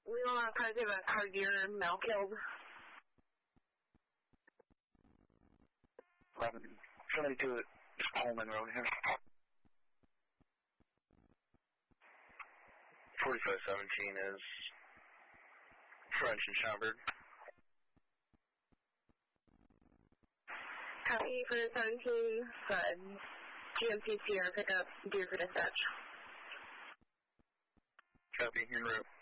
We don't have cars, we have a car deer Malkield. 1172 at Coleman Road here. 4517 is French and Schaumburg. Copy for 17, GMC Sierra pickup, deer for dispatch. Copy, en route.